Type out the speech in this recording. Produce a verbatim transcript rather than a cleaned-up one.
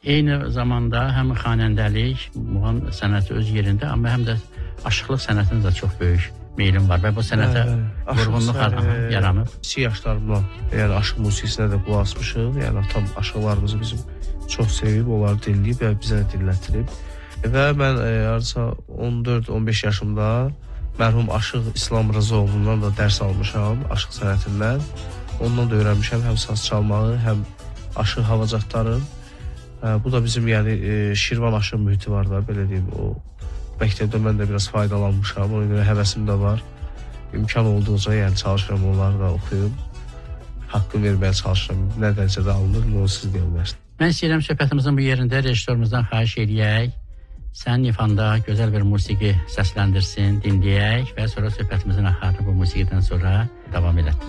Eyni zamanda həm xanəndəlik, muğam sənəti öz yerində, amma həm də aşıqlıq sənətinin də çox böyük meylim var və bu sənətə vurğunluq yaranıb. Kiçik yaşlarımdan, yəni aşıq musiqisinə də qulaq asmışıq. Yəni atam aşıqlarımızı bizim çox sevib, onları dinləyib və bizə də dinlətirib. Və mən hardasa on dörd on beş yaşımda mərhum Aşıq İslam Rızaoğlu'ndan da dərs almışam, aşıq sənətindən. Ondan da öyrənmişəm həm saz çalmağı, həm aşıq havacatları. Bu da bizim yəni Şirvan aşıq mühiti var da, belə deyim, o məktəbdə mən də biraz faydalanmışam, ona görə həvəsim də var. İmkan olduqca yəni çalışıram, onları da oxuyub, haqqı verməyə çalışıram. Nə dərəcədə alınır, onu siz deyə bilərsiniz. Mən istəyirəm söhbətimizin bu yerində rejissorumuzdan xahiş eləyək, sənin ifanda gözəl bir musiqi səsləndirsin, dinləyək və sonra söhbətimizin axarını bu musiqidən sonra davam elətdirək.